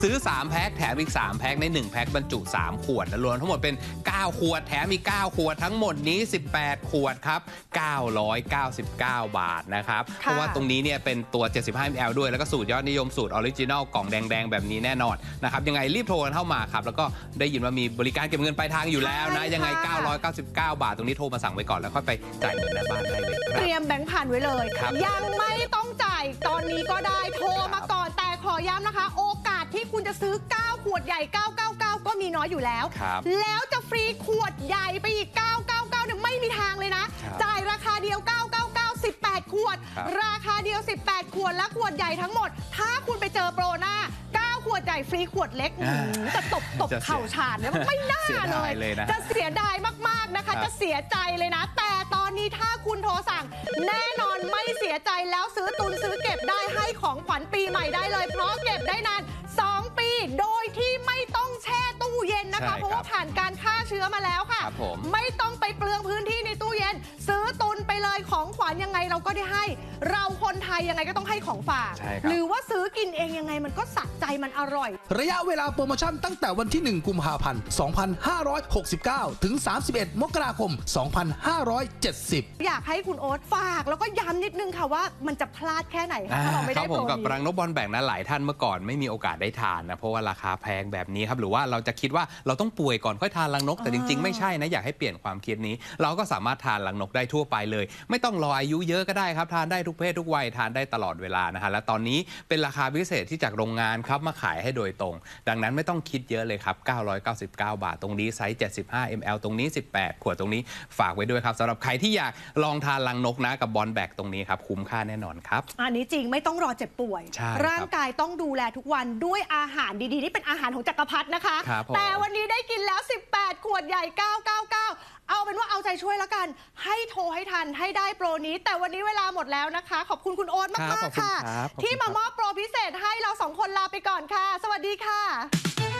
ซื้อ3แพ็คแถมอีก3แพ็คใน1แพ็คบรรจุ3ขวดรวมทั้งหมดเป็น9ขวดแถมอีก9ขวดทั้งหมดนี้18ขวดครับ999 บาทนะครับเพราะว่าตรงนี้เนี่ยเป็นตัว75 ml ด้วยแล้วก็สูตรยอดนิยมสูตรออริจินัลกล่องแดงๆแบบนี้แน่นอนนะครับยังไงรีบโทรกันเข้ามาครับแล้วก็ได้ยินว่ามีบริการเก็บเงินปลายทางอยู่แล้วนะยังไง999 บาทตรงนี้โทรมาสั่งไว้ก่อนแล้วค่อยไปจ่ายเงินหน้าบ้านได้เลยเตรียมแบงค์พันไว้เลยยังไม่ต้องจ่ายตอนนี้ก็ได้โทรมาก่อนแต่ขอย้ำนะคะโอกาสที่คุณจะซื้อ9ขวดใหญ่999ก็มีน้อยอยู่แล้วแล้วจะฟรีขวดใหญ่ไปอีก999เนี่ยไม่มีทางเลยนะจ่ายราคาเดียว999 18ขวดราคาเดียว18ขวดและขวดใหญ่ทั้งหมดถ้าคุณไปเจอโปรหน้า9ขวดใหญ่ฟรีขวดเล็กจะตบเข่าฉาดเนี่ยไม่น่าเลยจะเสียดายมากๆนะคะจะเสียใจเลยนะแต่ตอนนี้ถ้าคุณโทรสั่งแน่นอนไม่เสียใจแล้วซื้อตุนซื้อเก็บได้ให้ของขวัญปีใหม่ได้เลยเพราะเก็บได้นาน2 ปีโดยที่ไม่ต้องแช่ตู้เย็นนะคะเพราะว่าผ่านการฆ่าเชื้อมาแล้วค่ะไม่ต้องไปเปลืองพื้นที่ในตู้เย็นซื้อตุนไปเลยของขวัญยังไงเราก็ได้ให้เราคนไทยยังไงก็ต้องให้ของฝากหรือว่าซื้อกินเองยังไงมันก็สะใจมันอร่อยระยะเวลาโปรโมชั่นตั้งแต่วันที่1กุมภาพันธ์2569ถึง31มกราคม2570 อยากให้คุณโอ๊ตฝากแล้วก็ย้ำนิดนึงค่ะว่ามันจะพลาดแค่ไหนคะถ้าเราไม่ได้โปรนี้ผมกับรังนกบอลแบ่งนะหลายท่านเมื่อก่อนไม่มีโอกาสได้ทานนะเพราะว่าราคาแพงแบบนี้ครับหรือว่าเราจะคิดว่าเราต้องป่วยก่อนค่อยทานรังนกแต่จริงๆไม่ใช่นะอยากให้เปลี่ยนความคิดนี้เราก็สามารถทานรังนกได้ทั่วไปเลยไม่ต้องรออายุเยอะก็ได้ครับทานได้ทุกเพศทุกวัยทานได้ตลอดเวลานะฮะและตอนนี้เป็นราคาพิเศษที่จากโรงงานครับมาขายให้โดยตรงดังนั้นไม่ต้องคิดเยอะเลยครับ999 บาทตรงนี้ไซส์75 ml ตรงนี้18ขวดตรงนี้ฝากไว้ด้วยครับสำหรับใครที่อยากลองทานรังนกนะกับบอลแบกตรงนี้ครับคุ้มค่าแน่นอนครับอันนี้จริงไม่ต้องรอเจ็บป่วยร่างกายต้องดูแลทุกวันด้วยอาหารดีๆที่เป็นอาหารของจักรพรรดินะคะแต่วันนี้ได้กินแล้ว18ขวดใหญ่999เอาเป็นว่าเอาใจช่วยแล้วกันให้โทรให้ทันให้ได้โปรนี้แต่วันนี้เวลาหมดแล้วนะคะขอบคุณคุณโอ๊ตมากๆค่ะที่มามอบโปรพิเศษให้เรา2 คนลาไปก่อนค่ะสวัสดีค่ะ